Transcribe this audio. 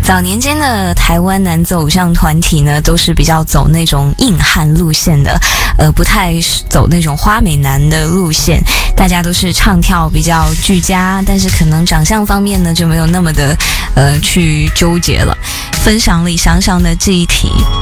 早年间的台湾男子偶像团体呢，都是比较走那种硬汉路线的，不太走那种花美男的路线。大家都是唱跳比较俱佳，但是可能长相方面呢就没有那么的去纠结了。分享李想想的这一题，